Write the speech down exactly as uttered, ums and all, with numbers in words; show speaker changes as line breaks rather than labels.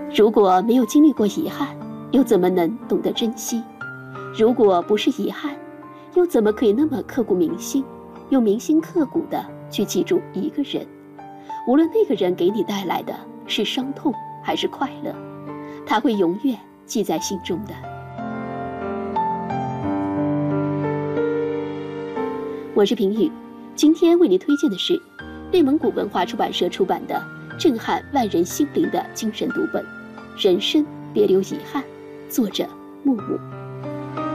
如果没有经历过遗憾，又怎么能懂得珍惜？如果不是遗憾，又怎么可以那么刻骨铭心，又铭心刻骨地去记住一个人？无论那个人给你带来的是伤痛还是快乐，他会永远记在心中的。我是平宇，今天为您推荐的是内蒙古文化出版社出版的震撼万人心灵的精神读本《人生别留遗憾》，作者木木。